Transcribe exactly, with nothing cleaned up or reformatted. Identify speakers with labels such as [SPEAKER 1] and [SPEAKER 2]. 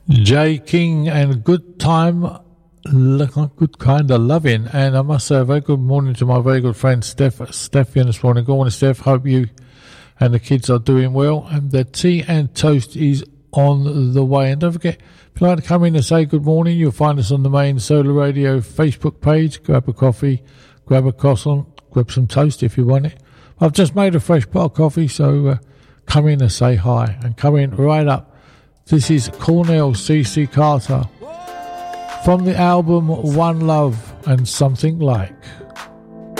[SPEAKER 1] Jay King and Good Time, Good Kind of Loving. And I must say a very good morning to my very good friend Steph, Steph here this morning. Good morning, Steph. Hope you and the kids are doing well. And the tea and toast is on the way. And don't forget, if you'd like to come in and say good morning, you'll find us on the main Solar Radio Facebook page. Grab a coffee, grab a croissant, grab some toast if you want it. I've just made a fresh pot of coffee, so uh, come in and say hi. And come in right up. This is Cornell C C Carter from the album One Love and Something Like.